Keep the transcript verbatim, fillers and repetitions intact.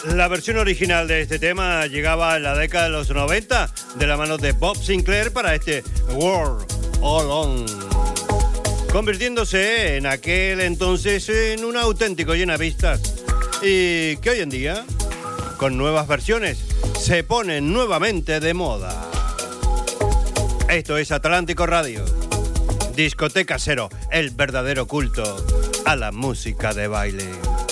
La versión original de este tema llegaba en la década de los noventa de la mano de Bob Sinclair para este World All On, convirtiéndose en aquel entonces en un auténtico llenavistas y que hoy en día, con nuevas versiones, se pone nuevamente de moda. Esto es Atlántico Radio, Discoteca Cero, el verdadero culto a la música de baile.